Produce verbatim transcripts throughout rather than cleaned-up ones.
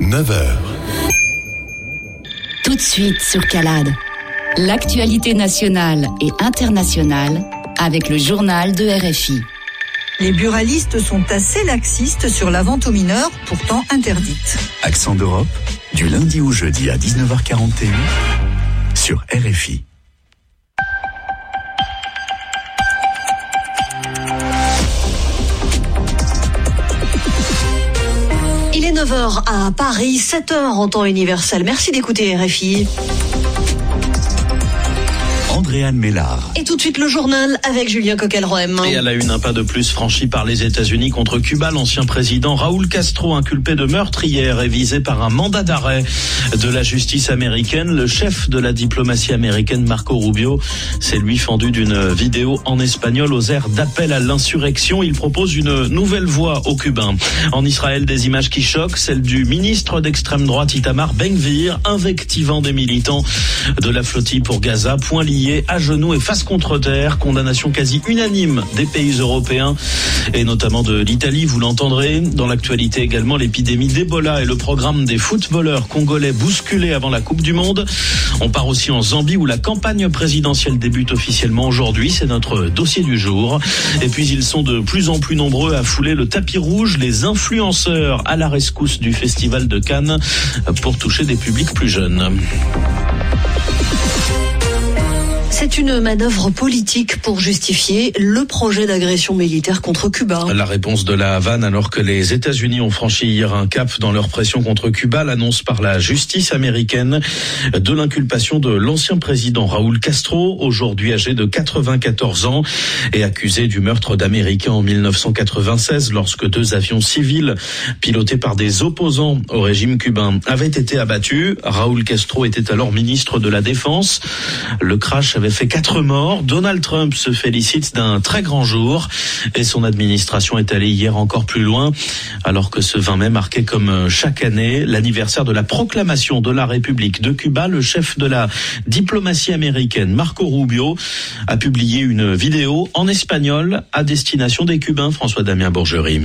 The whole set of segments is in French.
neuf heures. Tout de suite sur Calade. L'actualité nationale et internationale avec le journal de R F I. Les buralistes sont assez laxistes sur la vente aux mineurs, pourtant interdite. Accent d'Europe, du lundi au jeudi à dix-neuf heures quarante et un sur R F I. Il est neuf heures à Paris, sept heures en temps universel. Merci d'écouter R F I. Andréane Mélard. Et tout de suite le journal avec Julien Coquelroem. Et à la une, un pas de plus franchi par les États-Unis contre Cuba. L'ancien président Raúl Castro, inculpé de meurtre hier, est visé par un mandat d'arrêt de la justice américaine. Le chef de la diplomatie américaine, Marco Rubio, s'est lui fendu d'une vidéo en espagnol aux airs d'appel à l'insurrection. Il propose une nouvelle voie aux Cubains. En Israël, des images qui choquent, celle du ministre d'extrême droite Itamar Ben-Gvir, invectivant des militants de la flottille pour Gaza, point lié à genoux et face contre terre. Condamnation quasi unanime des pays européens et notamment de l'Italie, vous l'entendrez. Dans l'actualité également, l'épidémie d'Ebola et le programme des footballeurs congolais bousculés avant la Coupe du Monde. On part aussi en Zambie où la campagne présidentielle débute officiellement aujourd'hui. C'est notre dossier du jour. Et puis ils sont de plus en plus nombreux à fouler le tapis rouge, les influenceurs à la rescousse du Festival de Cannes pour toucher des publics plus jeunes. C'est une manœuvre politique pour justifier le projet d'agression militaire contre Cuba. La réponse de la Havane alors que les États-Unis ont franchi hier un cap dans leur pression contre Cuba. L'annonce par la justice américaine de l'inculpation de l'ancien président Raúl Castro, aujourd'hui âgé de quatre-vingt-quatorze ans et accusé du meurtre d'Américains en dix-neuf cent quatre-vingt-seize lorsque deux avions civils pilotés par des opposants au régime cubain avaient été abattus. Raúl Castro était alors ministre de la Défense. Le crash avait fait quatre morts. Donald Trump se félicite d'un très grand jour et son administration est allée hier encore plus loin alors que ce vingt mai marquait comme chaque année l'anniversaire de la proclamation de la République de Cuba. Le chef de la diplomatie américaine, Marco Rubio, a publié une vidéo en espagnol à destination des Cubains. François-Damien Bourgerie.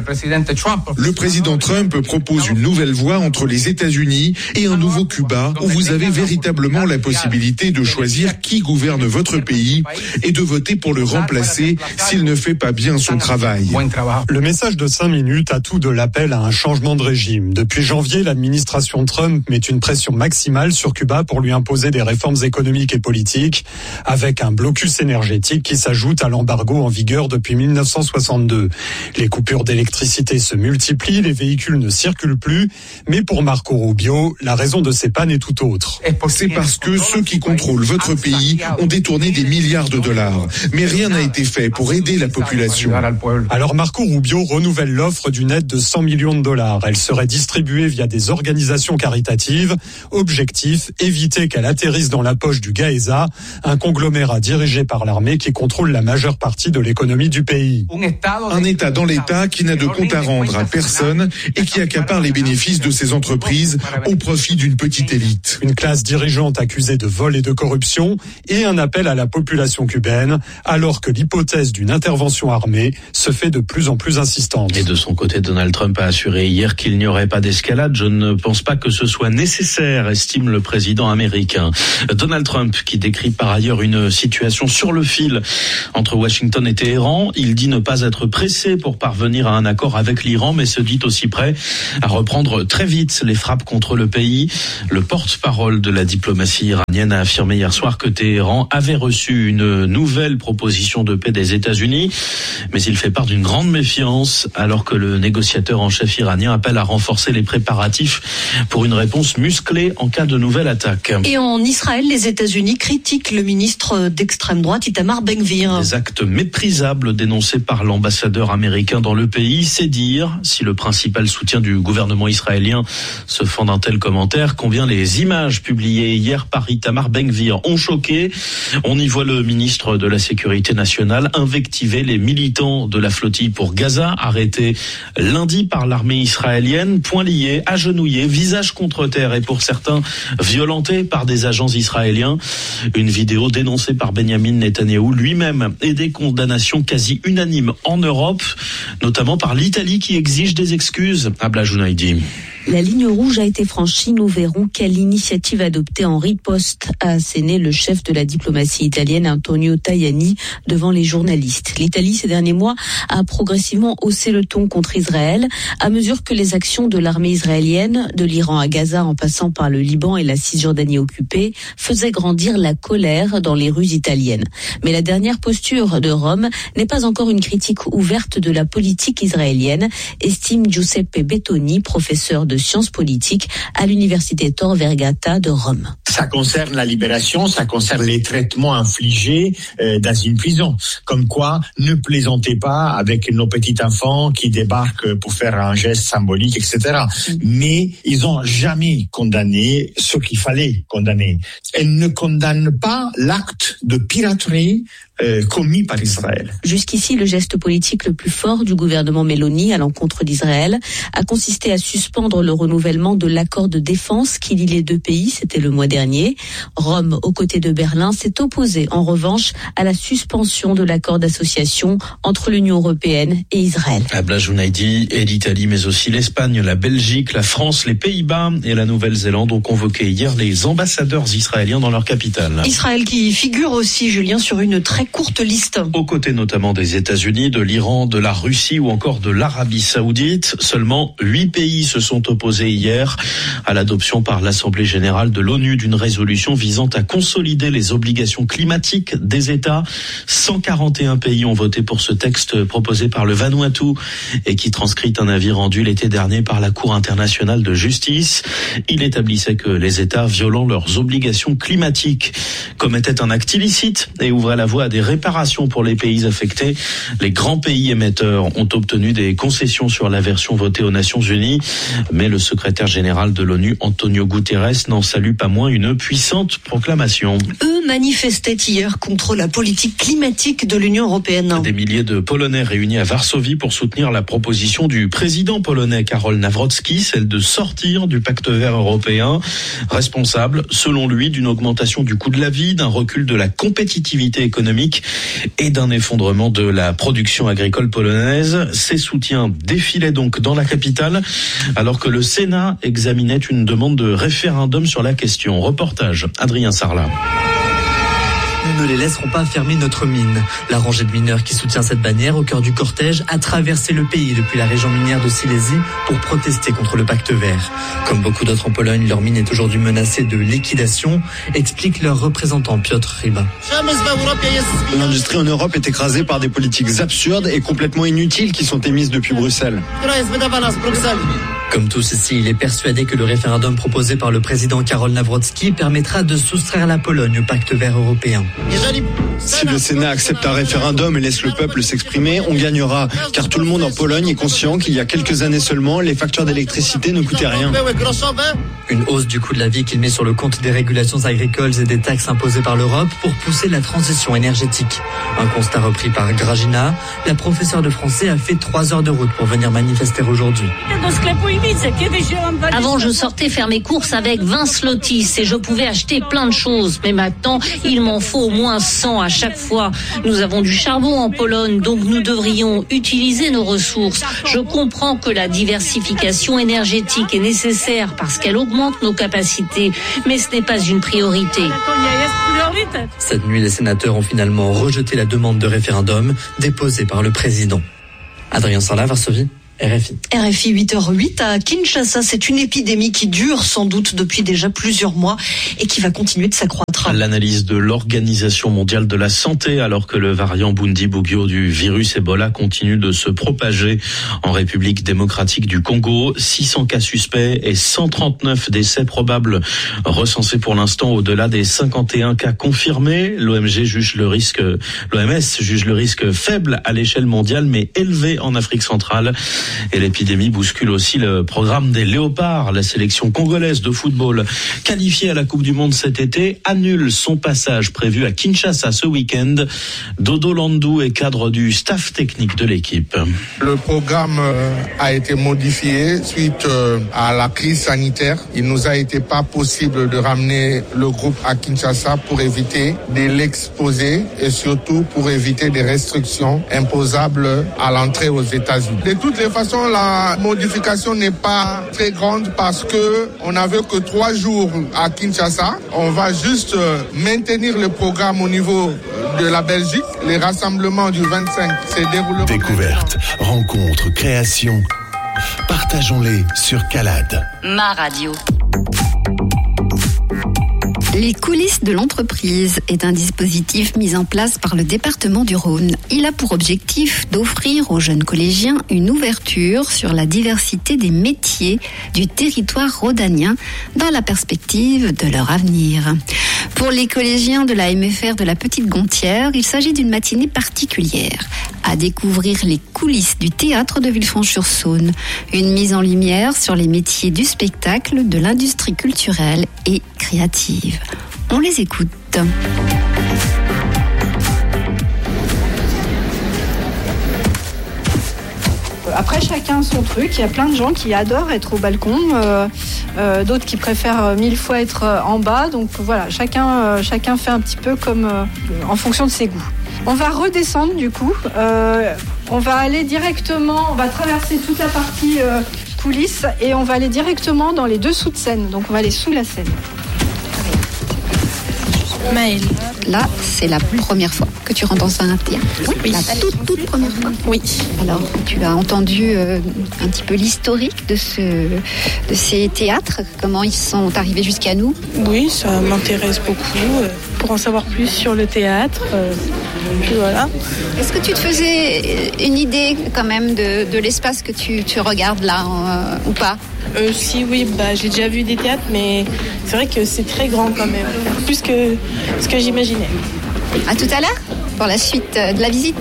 Le président Trump propose une nouvelle voie entre les États-Unis et un nouveau Cuba où vous avez véritablement la possibilité de choisir qui gouverne votre pays et de voter pour le remplacer s'il ne fait pas bien son travail. Le message de cinq minutes a tout de l'appel à un changement de régime. Depuis janvier, l'administration Trump met une pression maximale sur Cuba pour lui imposer des réformes économiques et politiques, avec un blocus énergétique qui s'ajoute à l'embargo en vigueur depuis dix-neuf cent soixante-deux. Les coupures d'électricité se multiplient, les véhicules ne circulent plus, mais pour Marco Rubio, la raison de ces pannes est tout autre. C'est parce que ceux qui contrôlent votre pays ont détourné des milliards de dollars. Mais rien n'a été fait pour aider la population. Alors Marco Rubio renouvelle l'offre d'une aide de cent millions de dollars. Elle serait distribuée via des organisations caritatives. Objectif, éviter qu'elle atterrisse dans la poche du Gaeza, un conglomérat dirigé par l'armée qui contrôle la majeure partie de l'économie du pays. Un État dans l'État qui n'a de compte à rendre à personne et qui accapare les bénéfices de ses entreprises au profit d'une petite élite. Une classe dirigeante accusée de vol et de corruption et un appel à la population cubaine, alors que l'hypothèse d'une intervention armée se fait de plus en plus insistante. Et de son côté, Donald Trump a assuré hier qu'il n'y aurait pas d'escalade. Je ne pense pas que ce soit nécessaire, estime le président américain. Donald Trump, qui décrit par ailleurs une situation sur le fil entre Washington et Téhéran. Il dit ne pas être pressé pour parvenir à un accord avec l'Iran, mais se dit aussi prêt à reprendre très vite les frappes contre le pays. Le porte-parole de la diplomatie iranienne a affirmé hier soir que Téhéran avait reçu une nouvelle proposition de paix des États-Unis, mais il fait part d'une grande méfiance alors que le négociateur en chef iranien appelle à renforcer les préparatifs pour une réponse musclée en cas de nouvelle attaque. Et en Israël, les États-Unis critiquent le ministre d'extrême droite Itamar Ben-Gvir. Des actes méprisables dénoncés par l'ambassadeur américain dans le pays, c'est dire si le principal soutien du gouvernement israélien se fend d'un tel commentaire, combien les images publiées hier par Itamar Ben-Gvir ont choqué. On y voit le ministre de la Sécurité nationale invectiver les militants de la flottille pour Gaza, arrêtés lundi par l'armée israélienne, poings liés, agenouillés, visage contre terre et pour certains violentés par des agents israéliens. Une vidéo dénoncée par Benyamin Netanyahou lui-même et des condamnations quasi unanimes en Europe, notamment par l'Italie qui exige des excuses. Abla Jounaidi. La ligne rouge a été franchie. Nous verrons quelle initiative adoptée en riposte, a asséné le chef de la diplomatie italienne Antonio Tajani devant les journalistes. L'Italie, ces derniers mois, a progressivement haussé le ton contre Israël à mesure que les actions de l'armée israélienne, de l'Iran à Gaza en passant par le Liban et la Cisjordanie occupée, faisaient grandir la colère dans les rues italiennes. Mais la dernière posture de Rome n'est pas encore une critique ouverte de la politique israélienne, estime Giuseppe Bettoni, professeur de sciences politiques à l'université Tor Vergata de Rome. Ça concerne la libération, ça concerne les traitements infligés euh, dans une prison. Comme quoi, ne plaisantez pas avec nos petits enfants qui débarquent pour faire un geste symbolique, et cetera. Mais ils ont jamais condamné ce qu'il fallait condamner. Ils ne condamnent pas l'acte de piraterie euh, commis par Israël. Jusqu'ici, le geste politique le plus fort du gouvernement Meloni à l'encontre d'Israël a consisté à suspendre le renouvellement de l'accord de défense qui lie les deux pays. C'était le mois dernier. Rome, aux côtés de Berlin, s'est opposé en revanche à la suspension de l'accord d'association entre l'Union européenne et Israël. Abla Jounaidi et l'Italie, mais aussi l'Espagne, la Belgique, la France, les Pays-Bas et la Nouvelle-Zélande ont convoqué hier les ambassadeurs israéliens dans leur capitale. Israël qui figure aussi, Julien, sur une très courte liste. Aux côtés notamment des États-Unis, de l'Iran, de la Russie ou encore de l'Arabie Saoudite, seulement huit pays se sont opposés hier à l'adoption par l'Assemblée générale de l'ONU d'une résolution visant à consolider les obligations climatiques des États. cent quarante et un pays ont voté pour ce texte proposé par le Vanuatu et qui transcrit un avis rendu l'été dernier par la Cour internationale de justice. Il établissait que les États violant leurs obligations climatiques commettaient un acte illicite et ouvraient la voie à des réparations pour les pays affectés. Les grands pays émetteurs ont obtenu des concessions sur la version votée aux Nations Unies, mais le secrétaire général de l'ONU, Antonio Guterres, n'en salue pas moins une puissante proclamation. Eux manifestaient hier contre la politique climatique de l'Union européenne. Des milliers de Polonais réunis à Varsovie pour soutenir la proposition du président polonais Karol Nawrocki, celle de sortir du pacte vert européen, responsable, selon lui, d'une augmentation du coût de la vie, d'un recul de la compétitivité économique et d'un effondrement de la production agricole polonaise. Ces soutiens défilaient donc dans la capitale alors que le Sénat examinait une demande de référendum sur la question. Reportage, Adrien Sarlat. Nous ne les laisserons pas fermer notre mine. La rangée de mineurs qui soutient cette bannière au cœur du cortège a traversé le pays depuis la région minière de Silésie pour protester contre le pacte vert. Comme beaucoup d'autres en Pologne, leur mine est aujourd'hui menacée de liquidation, explique leur représentant Piotr Ryba. L'industrie en Europe est écrasée par des politiques absurdes et complètement inutiles qui sont émises depuis Bruxelles. Comme tous ici, il est persuadé que le référendum proposé par le président Karol Nawrocki permettra de soustraire la Pologne au pacte vert européen. Si le Sénat accepte un référendum et laisse le peuple s'exprimer, on gagnera, car tout le monde en Pologne est conscient qu'il y a quelques années seulement, les factures d'électricité ne coûtaient rien. Une hausse du coût de la vie qu'il met sur le compte des régulations agricoles et des taxes imposées par l'Europe pour pousser la transition énergétique. Un constat repris par Grażyna. La professeure de français a fait trois heures de route pour venir manifester aujourd'hui. Avant, je sortais faire mes courses avec vingt zlotys et je pouvais acheter plein de choses. Mais maintenant, il m'en faut au moins cent à chaque fois. Nous avons du charbon en Pologne, donc nous devrions utiliser nos ressources. Je comprends que la diversification énergétique est nécessaire parce qu'elle augmente nos capacités, mais ce n'est pas une priorité. Cette nuit, les sénateurs ont finalement rejeté la demande de référendum déposée par le président. Adrien Sarlat, Varsovie. R F I. R F I huit heures huit à Kinshasa, c'est une épidémie qui dure sans doute depuis déjà plusieurs mois et qui va continuer de s'accroître. L'analyse de l'Organisation mondiale de la santé, alors que le variant Bundibugyo du virus Ebola continue de se propager en République démocratique du Congo. six cents cas suspects et cent trente-neuf décès probables recensés pour l'instant au-delà des cinquante et un cas confirmés. L'O M G juge le risque, l'O M S juge le risque faible à l'échelle mondiale mais élevé en Afrique centrale. Et l'épidémie bouscule aussi le programme des Léopards. La sélection congolaise de football, qualifiée à la Coupe du Monde cet été, annule son passage prévu à Kinshasa ce week-end. Dodo Landou est cadre du staff technique de l'équipe. Le programme a été modifié suite à la crise sanitaire. Il nous a été pas possible de ramener le groupe à Kinshasa pour éviter de l'exposer et surtout pour éviter des restrictions imposables à l'entrée aux États-Unis. De toutes les façons, façon, la modification n'est pas très grande parce que on n'avait que trois jours à Kinshasa. On va juste maintenir le programme au niveau de la Belgique. Les rassemblements du vingt-cinq se dérouleront. Découverte, rencontre, création. Partageons-les sur Calade. Ma radio. Les coulisses de l'entreprise est un dispositif mis en place par le département du Rhône. Il a pour objectif d'offrir aux jeunes collégiens une ouverture sur la diversité des métiers du territoire rhodanien dans la perspective de leur avenir. Pour les collégiens de la M F R de la Petite Gontière, il s'agit d'une matinée particulière. À découvrir les coulisses du théâtre de Villefranche-sur-Saône. Une mise en lumière sur les métiers du spectacle, de l'industrie culturelle et créative. On les écoute. Après, chacun son truc. Il y a plein de gens qui adorent être au balcon, euh, euh, d'autres qui préfèrent mille fois être en bas. Donc voilà, chacun, euh, chacun fait un petit peu comme euh, en fonction de ses goûts. On va redescendre du coup. Euh, on va aller directement, on va traverser toute la partie euh, coulisses et on va aller directement dans les dessous de scène. Donc on va aller sous la scène. Maëlle. Là, c'est la première fois que tu rentres dans un théâtre. Oui. La toute, toute première fois. Oui. Alors, tu as entendu euh, un petit peu l'historique de, ce, de ces théâtres, comment ils sont arrivés jusqu'à nous? Oui, ça m'intéresse beaucoup, euh, pour en savoir plus sur le théâtre. Euh, puis voilà. Est-ce que tu te faisais une idée quand même de, de l'espace que tu, tu regardes là euh, ou pas? Euh, si, oui, bah, j'ai déjà vu des théâtres, mais c'est vrai que c'est très grand quand même, plus que ce que j'imaginais. À tout à l'heure, pour la suite de la visite.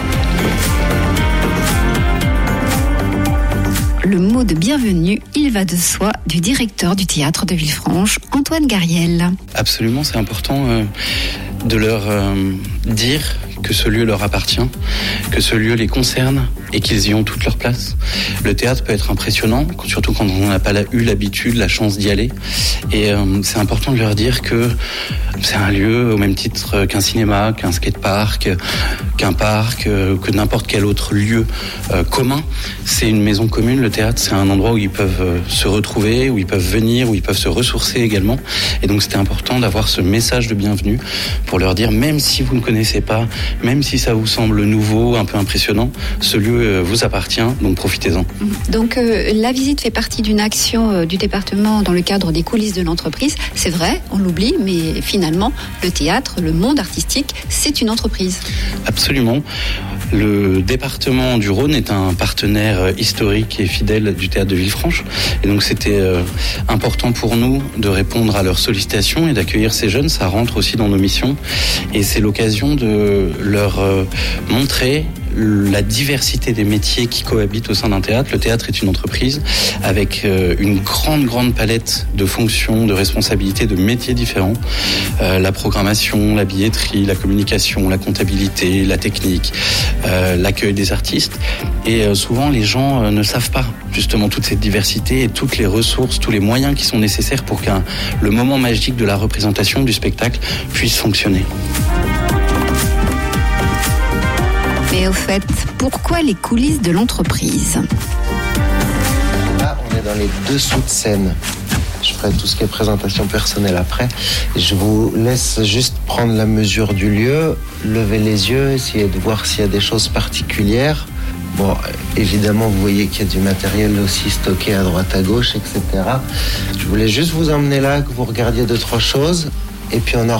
Le mot de bienvenue, il va de soi, du directeur du théâtre de Villefranche, Antoine Gariel. Absolument, c'est important euh, de leur euh, dire que ce lieu leur appartient, que ce lieu les concerne et qu'ils y ont toute leur place. Le théâtre peut être impressionnant, surtout quand on n'a pas eu l'habitude, la chance d'y aller. Et euh, c'est important de leur dire que c'est un lieu au même titre qu'un cinéma, qu'un skatepark, qu'un parc, que n'importe quel autre lieu euh, commun. C'est une maison commune, le théâtre, c'est un endroit où ils peuvent euh, se retrouver, où ils peuvent venir, où ils peuvent se ressourcer également. Et donc c'était important d'avoir ce message de bienvenue pour leur dire, même si vous ne connaissez pas, même si ça vous semble nouveau, un peu impressionnant, ce lieu euh, vous appartient, donc profitez-en. Donc euh, la visite fait partie d'une action euh, du département dans le cadre des coulisses de l'entreprise. C'est vrai, on l'oublie, mais finalement, le théâtre, le monde artistique, c'est une entreprise. Absolument. Le département du Rhône est un partenaire historique et fidèle du théâtre de Villefranche. Et donc c'était euh, important pour nous de répondre à leurs sollicitations et d'accueillir ces jeunes. Ça rentre aussi dans nos missions. Et c'est l'occasion de leur euh, montrer la diversité des métiers qui cohabitent au sein d'un théâtre. Le théâtre est une entreprise avec euh, une grande, grande palette de fonctions, de responsabilités, de métiers différents. Euh, la programmation, la billetterie, la communication, la comptabilité, la technique, euh, l'accueil des artistes. Et euh, souvent, les gens euh, ne savent pas justement toute cette diversité et toutes les ressources, tous les moyens qui sont nécessaires pour qu'un le moment magique de la représentation du spectacle puisse fonctionner. Et au fait, pourquoi les coulisses de l'entreprise? Là, on est dans les dessous de scène. Je ferai tout ce qui est présentation personnelle après. Je vous laisse juste prendre la mesure du lieu, lever les yeux, essayer de voir s'il y a des choses particulières. Bon, évidemment, vous voyez qu'il y a du matériel aussi stocké à droite à gauche, et cetera. Je voulais juste vous emmener là, que vous regardiez deux, trois choses, et puis on en